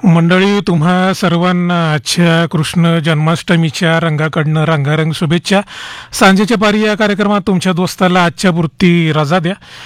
मंडळी, तुम्हा सर्वांना आजच्या कृष्ण जन्माष्टमीच्या रंगाकडनं रंगारंग शुभेच्छा. सांजेच्या पारी या कार्यक्रमात तुमच्या दोस्ताला आजच्या पुरती रजा द्या.